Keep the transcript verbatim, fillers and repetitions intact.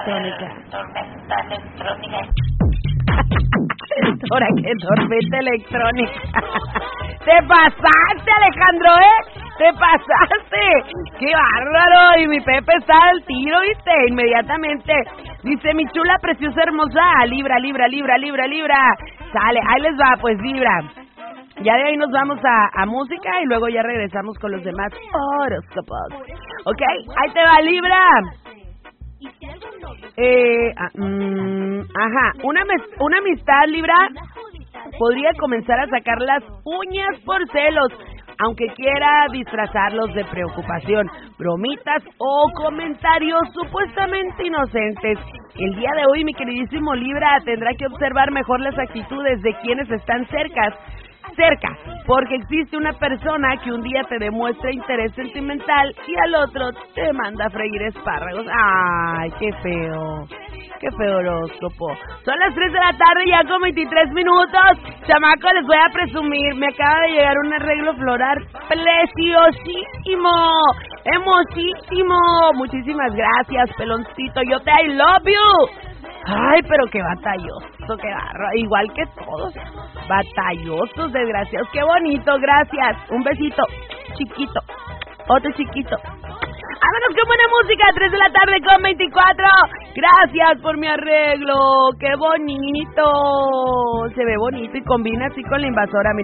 electrónica. Tormenta electrónica. ¿Ahora qué tormenta electrónica? ¡Te pasaste, Alejandro, eh! ¡Te pasaste! ¡Qué bárbaro! Y mi Pepe está al tiro, ¿viste? Inmediatamente. Dice, mi chula, preciosa, hermosa. Libra, Libra, Libra, Libra, Libra. Sale, ahí les va, pues, Libra. Ya de ahí nos vamos a, a música y luego ya regresamos con los demás horóscopos. ¿Ok? Ahí te va, Libra. Eh, ah, mm, ajá, una, una amistad, Libra, podría comenzar a sacar las uñas por celos, aunque quiera disfrazarlos de preocupación, bromitas o comentarios supuestamente inocentes. El día de hoy, mi queridísimo Libra, tendrá que observar mejor las actitudes de quienes están cerca. cerca, porque existe una persona que un día te demuestra interés sentimental y al otro te manda a freír espárragos. Ay, qué feo, qué feo horóscopo. Son las tres de la tarde ya con veintitrés minutos. Chamaco, les voy a presumir, me acaba de llegar un arreglo floral preciosísimo, hermosísimo. Muchísimas gracias, peloncito, yo te I love you. Ay, pero qué batalloso, qué barro, igual que todos, batallosos, desgraciados, qué bonito, gracias, un besito, chiquito, otro chiquito. Vámonos con buena música, tres de la tarde con veinticuatro, gracias por mi arreglo, qué bonito, se ve bonito y combina así con la invasora.